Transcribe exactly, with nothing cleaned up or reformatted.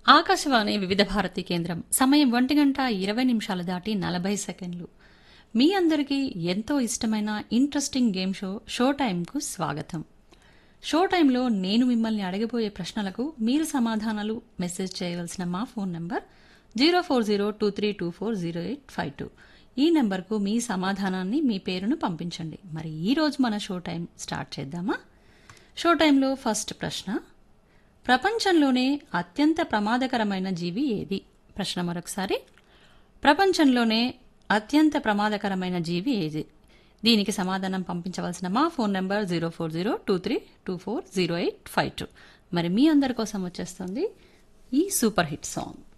ఆకాశవాణి వివిధ భారతి కేంద్రం సమయం ఒంటి గంట ఇరవై నిమిషాలు దాటి నలభై సెకండ్లు. మీ అందరికీ ఎంతో ఇష్టమైన ఇంట్రెస్టింగ్ గేమ్ షో షో టైంకు స్వాగతం. షో టైంలో నేను మిమ్మల్ని అడగబోయే ప్రశ్నలకు మీరు సమాధానాలు మెసేజ్ చేయవలసిన మా phone number zero four zero two three two four zero eight five two. ఈ నెంబర్కు మీ సమాధానాన్ని మీ పేరును పంపించండి. మరి ఈ రోజు మన షో టైం స్టార్ట్ చేద్దామా? షో టైంలో ఫస్ట్ ప్రశ్న, ప్రపంచంలోనే అత్యంత ప్రమాదకరమైన జీవి ఏది? ప్రశ్న మరొకసారి, ప్రపంచంలోనే అత్యంత ప్రమాదకరమైన జీవి ఏది? దీనికి సమాధానం పంపించవలసిన మా phone number zero four zero two three two four zero eight five two. మరి మీ అందరి కోసం వచ్చేస్తుంది ఈ సూపర్ హిట్ సాంగ్.